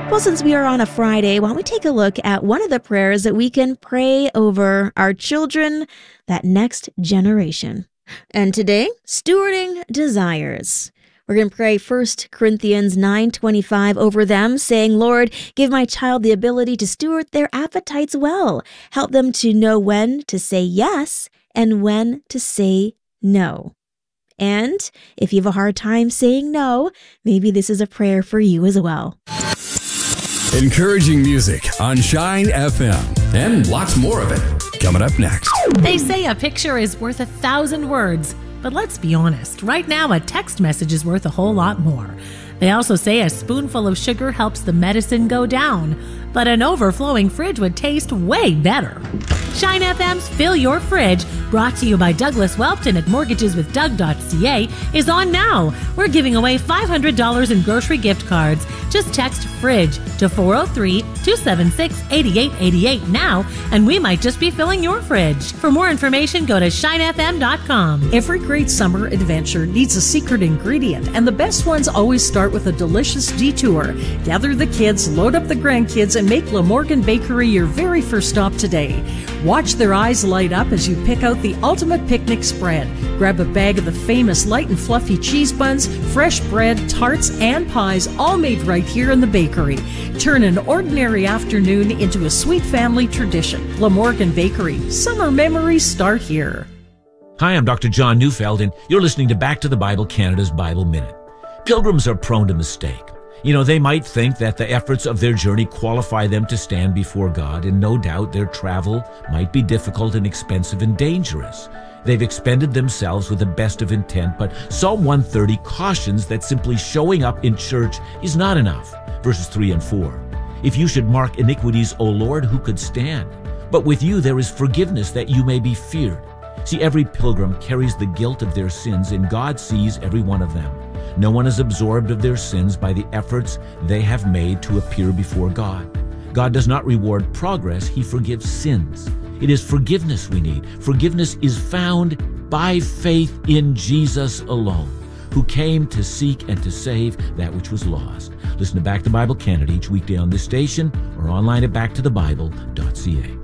Well, since we are on a Friday, why don't we take a look at one of the prayers that we can pray over our children, that next generation. And today, stewarding desires. We're going to pray 1 Corinthians 9:25 over them, saying, Lord, give my child the ability to steward their appetites well. Help them to know when to say yes and when to say no. And if you have a hard time saying no, maybe this is a prayer for you as well. Encouraging music on Shine FM and lots more of it coming up next. They say a picture is worth 1,000 words, but let's be honest. Right now, a text message is worth a whole lot more. They also say a spoonful of sugar helps the medicine go down, but an overflowing fridge would taste way better. Shine FM's Fill Your Fridge, brought to you by Douglas Welpton at mortgageswithdoug.ca, is on now. We're giving away $500 in grocery gift cards. Just text FRIDGE to 403-276-8888 now, and we might just be filling your fridge. For more information, go to shinefm.com. Every great summer adventure needs a secret ingredient, and the best ones always start with a delicious detour. Gather the kids, load up the grandkids, and make Lamorgan Bakery your very first stop today. Watch their eyes light up as you pick out the ultimate picnic spread. Grab a bag of the famous light and fluffy cheese buns, fresh bread, tarts, and pies, all made right here in the bakery. Turn an ordinary afternoon into a sweet family tradition. Lamorgan Bakery. Summer memories start here. Hi, I'm Dr. John Neufeld, and you're listening to Back to the Bible Canada's Bible Minute. Pilgrims are prone to mistake. They might think that the efforts of their journey qualify them to stand before God, and no doubt their travel might be difficult and expensive and dangerous. They've expended themselves with the best of intent, but Psalm 130 cautions that simply showing up in church is not enough. Verses 3 and 4. If you should mark iniquities, O Lord, who could stand? But with you there is forgiveness, that you may be feared. See, every pilgrim carries the guilt of their sins, and God sees every one of them. No one is absorbed of their sins by the efforts they have made to appear before God. God does not reward progress, He forgives sins. It is forgiveness we need. Forgiveness is found by faith in Jesus alone, who came to seek and to save that which was lost. Listen to Back to Bible Canada each weekday on this station or online at backtothebible.ca.